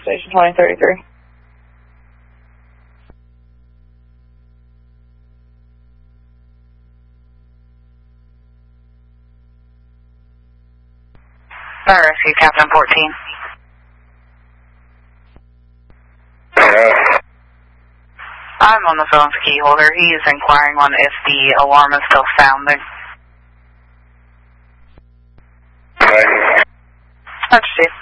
Station 2033. Fire Rescue, Captain 14. I'm on the phone's key holder. He is inquiring on if the alarm is still sounding. Right. That's Steve.